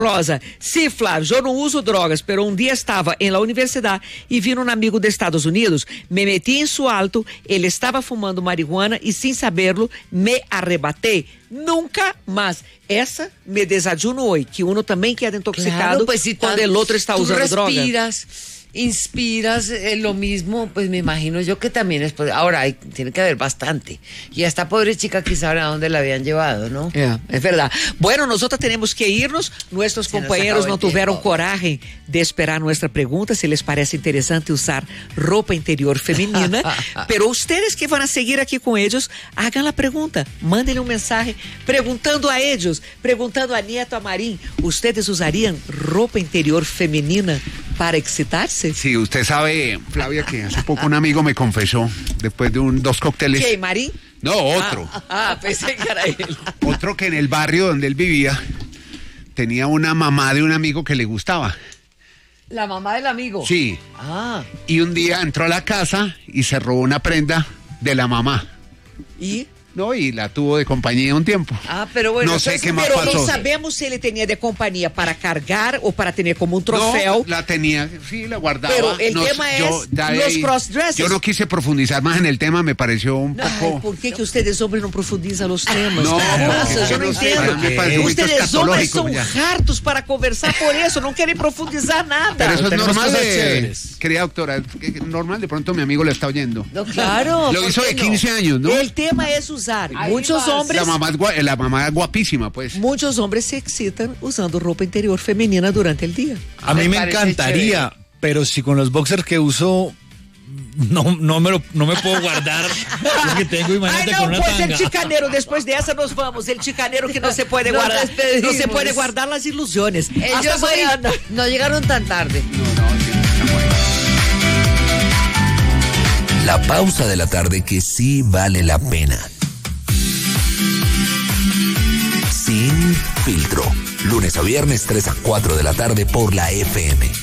Rosa, sí, Flávio, eu não uso drogas, pero um dia estava em la universidade e vi um amigo dos Estados Unidos, me meti em su alto, ele estava fumando marihuana e sem saberlo, me arrebatei. Nunca mais. Essa me desayuno hoy, que uno também queda intoxicado claro, pues, si quando el otro está usando droga. Inspiras lo mismo, pues me imagino yo que también es. Ahora, tiene que haber bastante. Y a esta pobre chica quizá ahora dónde la habían llevado, ¿no? Es verdad. Bueno, nosotros tenemos que irnos. Nuestros compañeros no tuvieron coraje de esperar nuestra pregunta, si les parece interesante usar ropa interior femenina. Pero ustedes que van a seguir aquí con ellos, hagan la pregunta. Mándenle un mensaje preguntando a ellos, preguntando a Nieto, a Marín, ¿ustedes usarían ropa interior femenina para excitarse? Sí, usted sabe, Flavia, que hace poco un amigo me confesó, después de dos cócteles. ¿Qué, Marín? No, otro. Pensé que era él. Otro que en el barrio donde él vivía tenía una mamá de un amigo que le gustaba. ¿La mamá del amigo? Sí. Y un día entró a la casa y se robó una prenda de la mamá. ¿Y? No, y la tuvo de compañía un tiempo. Pero bueno. No sé qué más pero pasó. no sabemos si él tenía de compañía para cargar o para tener como un trofeo. No, la tenía, sí, la guardaba. Pero el tema es los crossdresses. Yo no quise profundizar más en el tema, me pareció un poco... ¿Por qué que ustedes hombres no profundizan los temas? No, yo no entiendo. Ustedes hombres son hartos para conversar por eso, no quieren profundizar nada. Pero eso es normal, querida doctora, normal, de pronto mi amigo lo está oyendo. No, claro. Lo hizo de 15 años, ¿no? El tema es usar. Muchos hombres... La mamá es guapísima, pues. Muchos hombres se excitan usando ropa interior femenina durante el día. A mí me encantaría, pero si con los boxers que uso no me puedo guardar lo que tengo, imagínate con una tanga. El chicanero, después de esa nos vamos, el chicanero que no se puede guardar, no se puede guardar las ilusiones. Ellos no llegaron tan tarde. La pausa de la tarde que sí vale la pena. Sin filtro. Lunes a viernes 3 a 4 de la tarde por la FM.